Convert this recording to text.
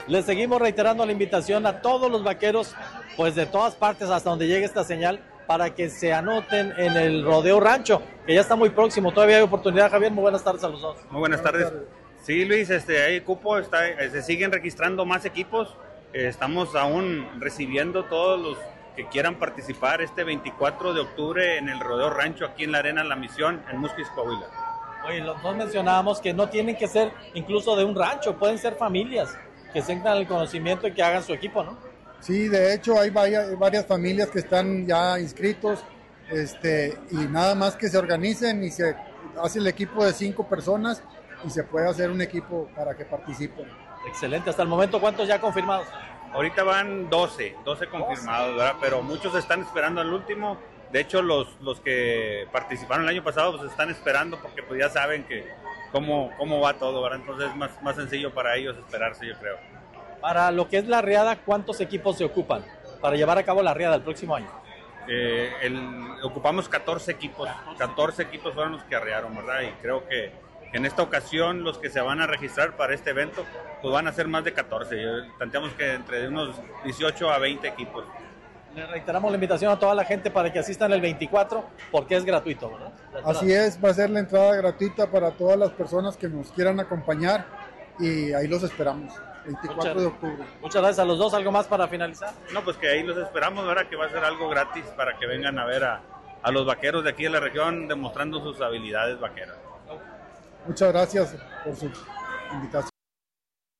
Les seguimos reiterando la invitación a todos los vaqueros, pues de todas partes hasta donde llegue esta señal, para que se anoten en el Rodeo Rancho, que ya está muy próximo. Todavía hay oportunidad, Javier. Muy buenas tardes a los dos. Muy buenas tardes. Sí, Luis, hay cupo, se siguen registrando más equipos. Estamos aún recibiendo todos los que quieran participar este 24 de octubre en el Rodeo Rancho, aquí en la Arena La Misión, en Musquis, Coahuila. Oye, los dos mencionábamos que no tienen que ser incluso de un rancho, pueden ser familias que tengan el conocimiento y que hagan su equipo, ¿no? Sí, de hecho hay varias familias que están ya inscritos, y nada más que se organicen y se hace el equipo de 5 personas y se puede hacer un equipo para que participen. Excelente. Hasta el momento, ¿cuántos ya confirmados? Ahorita van 12 confirmados, ¿verdad? Pero muchos están esperando al último. De hecho, los que participaron el año pasado pues están esperando porque pues ya saben que cómo va todo, ¿verdad? Entonces es más sencillo para ellos esperarse, yo creo. Para lo que es la riada, ¿cuántos equipos se ocupan para llevar a cabo la riada el próximo año? Ocupamos 14 equipos. 14 equipos fueron los que arrearon, ¿verdad? Y creo que en esta ocasión los que se van a registrar para este evento pues van a ser más de 14. Tanteamos que entre unos 18 a 20 equipos. Le reiteramos la invitación a toda la gente para que asistan el 24 porque es gratuito, ¿verdad? Así es, va a ser la entrada gratuita para todas las personas que nos quieran acompañar y ahí los esperamos. 24 de octubre. Muchas gracias a los dos. ¿Algo más para finalizar? No, pues que ahí los esperamos, ¿verdad? Que va a ser algo gratis para que vengan a ver a los vaqueros de aquí de la región demostrando sus habilidades vaqueras. Muchas gracias por su invitación.